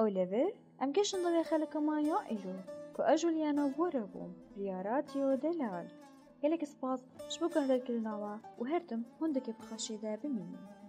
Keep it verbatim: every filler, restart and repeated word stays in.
ئەولەبەر ئەم گەشن دڵێ خەلکەمانیا ئیرۆ کە ئەژولیانە وەرە بووم ریاراتیۆ دەلال گەلێک سپاس ji bo guhdarkirina we û her tim hûn dikê bi xweşî de bimînin.